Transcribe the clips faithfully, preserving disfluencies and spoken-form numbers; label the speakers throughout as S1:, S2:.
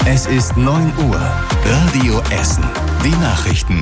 S1: Es ist neun Uhr. Radio Essen. Die Nachrichten.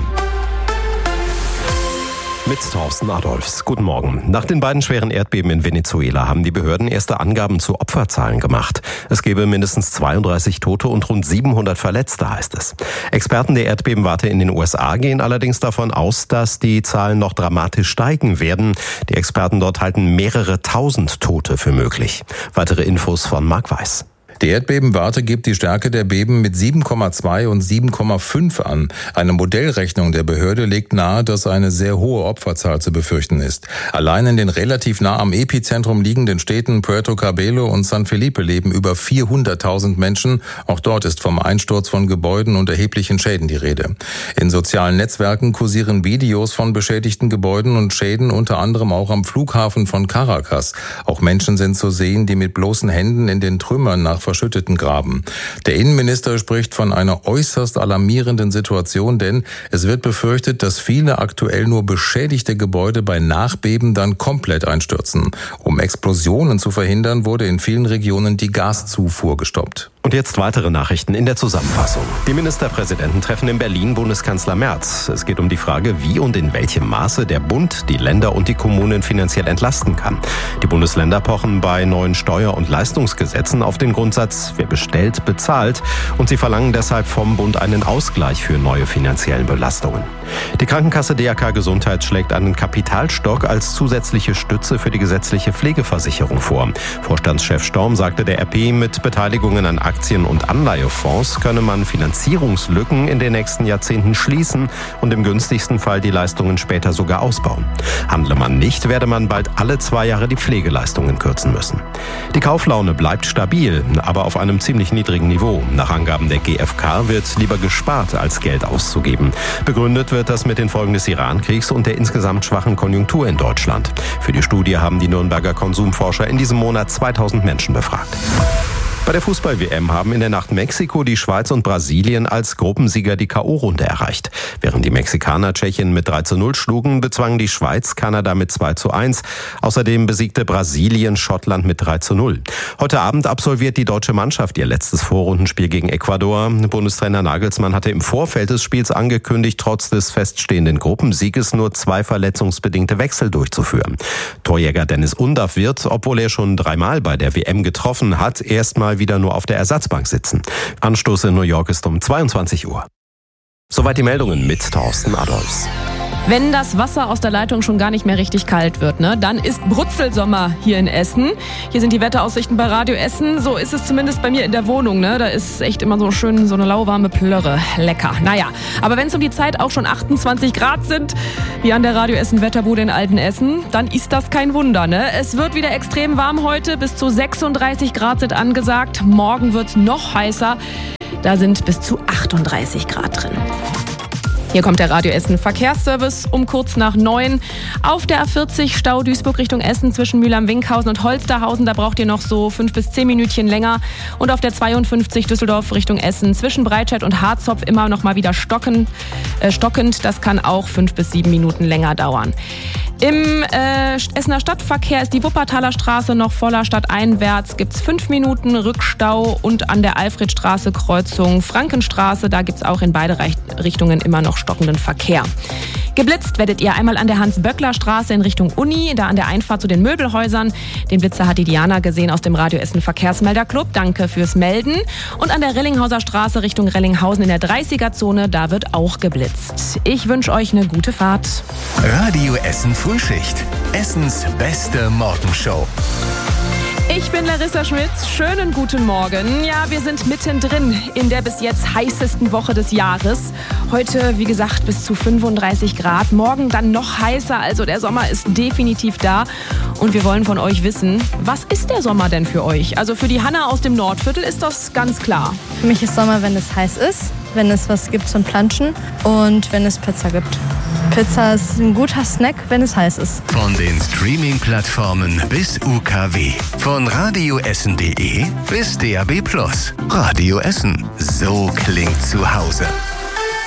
S2: Mit Thorsten Adolfs. Guten Morgen. Nach den beiden schweren Erdbeben in Venezuela haben die Behörden erste Angaben zu Opferzahlen gemacht. Es gebe mindestens zweiunddreißig Tote und rund siebenhundert Verletzte, heißt es. Experten der Erdbebenwarte in den U S A gehen allerdings davon aus, dass die Zahlen noch dramatisch steigen werden. Die Experten dort halten mehrere tausend Tote für möglich. Weitere Infos von Marc Weiß.
S3: Die Erdbebenwarte gibt die Stärke der Beben mit sieben Komma zwei und sieben Komma fünf an. Eine Modellrechnung der Behörde legt nahe, dass eine sehr hohe Opferzahl zu befürchten ist. Allein in den relativ nah am Epizentrum liegenden Städten Puerto Cabello und San Felipe leben über vierhunderttausend Menschen. Auch dort ist vom Einsturz von Gebäuden und erheblichen Schäden die Rede. In sozialen Netzwerken kursieren Videos von beschädigten Gebäuden und Schäden, unter anderem auch am Flughafen von Caracas. Auch Menschen sind zu sehen, die mit bloßen Händen in den Trümmern nach verschütteten graben. Der Innenminister spricht von einer äußerst alarmierenden Situation, denn es wird befürchtet, dass viele aktuell nur beschädigte Gebäude bei Nachbeben dann komplett einstürzen. Um Explosionen zu verhindern, wurde in vielen Regionen die Gaszufuhr gestoppt.
S2: Und jetzt weitere Nachrichten in der Zusammenfassung. Die Ministerpräsidenten treffen in Berlin Bundeskanzler Merz. Es geht um die Frage, wie und in welchem Maße der Bund die Länder und die Kommunen finanziell entlasten kann. Die Bundesländer pochen bei neuen Steuer- und Leistungsgesetzen auf den Grundsatz, wer bestellt, bezahlt. Und sie verlangen deshalb vom Bund einen Ausgleich für neue finanziellen Belastungen. Die Krankenkasse D R K Gesundheit schlägt einen Kapitalstock als zusätzliche Stütze für die gesetzliche Pflegeversicherung vor. Vorstandschef Storm sagte der R P, mit Beteiligungen an Aktien- und Anleihefonds könne man Finanzierungslücken in den nächsten Jahrzehnten schließen und im günstigsten Fall die Leistungen später sogar ausbauen. Handle man nicht, werde man bald alle zwei Jahre die Pflegeleistungen kürzen müssen. Die Kauflaune bleibt stabil, aber auf einem ziemlich niedrigen Niveau. Nach Angaben der G f K wird lieber gespart, als Geld auszugeben. Begründet wird das mit den Folgen des Iran-Kriegs und der insgesamt schwachen Konjunktur in Deutschland. Für die Studie haben die Nürnberger Konsumforscher in diesem Monat zweitausend Menschen befragt. Bei der Fußball-W M haben in der Nacht Mexiko, die Schweiz und Brasilien als Gruppensieger die K O-Runde erreicht. Während die Mexikaner Tschechien mit drei zu null schlugen, bezwangen die Schweiz Kanada mit zwei zu eins. Außerdem besiegte Brasilien Schottland mit drei zu null. Heute Abend absolviert die deutsche Mannschaft ihr letztes Vorrundenspiel gegen Ecuador. Bundestrainer Nagelsmann hatte im Vorfeld des Spiels angekündigt, trotz des feststehenden Gruppensieges nur zwei verletzungsbedingte Wechsel durchzuführen. Torjäger Dennis Undaff wird, obwohl er schon dreimal bei der W M getroffen hat, erstmal wieder nur auf der Ersatzbank sitzen. Anstoß in New York ist um zweiundzwanzig Uhr. Soweit die Meldungen mit Thorsten Adolfs.
S4: Wenn das Wasser aus der Leitung schon gar nicht mehr richtig kalt wird, ne, dann ist Brutzelsommer hier in Essen. Hier sind die Wetteraussichten bei Radio Essen. So ist es zumindest bei mir in der Wohnung. Ne? Da ist echt immer so schön so eine lauwarme Plörre. Lecker. Naja, aber wenn es um die Zeit auch schon achtundzwanzig Grad sind, wie an der Radio Essen Wetterbude in Altenessen, dann ist das kein Wunder. Ne? Es wird wieder extrem warm heute. Bis zu sechsunddreißig Grad sind angesagt. Morgen wird es noch heißer. Da sind bis zu achtunddreißig Grad drin. Hier kommt der Radio Essen Verkehrsservice um kurz nach neun. Auf der A vierzig Stau Duisburg Richtung Essen zwischen Mülheim-Winkhausen und Holsterhausen. Da braucht ihr noch so fünf bis zehn Minütchen länger. Und auf der zweiundfünfzig Düsseldorf Richtung Essen zwischen Breitscheid und Harzopf immer noch mal wieder stocken, äh, stockend. Das kann auch fünf bis sieben Minuten länger dauern. Im äh, Essener Stadtverkehr ist die Wuppertaler Straße noch voller. Stadteinwärts gibt's fünf Minuten Rückstau und an der Alfredstraße Kreuzung Frankenstraße, da gibt's auch in beide Richtungen immer noch stockenden Verkehr. Geblitzt werdet ihr einmal an der Hans-Böckler-Straße in Richtung Uni, da an der Einfahrt zu den Möbelhäusern. Den Blitzer hat die Diana gesehen aus dem Radio Essen Verkehrsmelderclub. Danke fürs Melden. Und an der Rellinghauser Straße Richtung Rellinghausen in der dreißiger-Zone, da wird auch geblitzt. Ich wünsche euch eine gute Fahrt.
S1: Radio Essen Frühschicht. Essens beste Morgenshow.
S4: Ich bin Larissa Schmitz. Schönen guten Morgen. Ja, wir sind mittendrin in der bis jetzt heißesten Woche des Jahres. Heute, wie gesagt, bis zu fünfunddreißig Grad. Morgen dann noch heißer. Also der Sommer ist definitiv da. Und wir wollen von euch wissen, was ist der Sommer denn für euch? Also für die Hanna aus dem Nordviertel ist das ganz klar.
S5: Für mich ist Sommer, wenn es heiß ist, wenn es was gibt zum Planschen und wenn es Pizza gibt. Pizza ist ein guter Snack, wenn es heiß ist.
S1: Von den Streaming-Plattformen bis U K W. Von radioessen punkt de bis D A B plus. Radio Essen. So klingt zu Hause.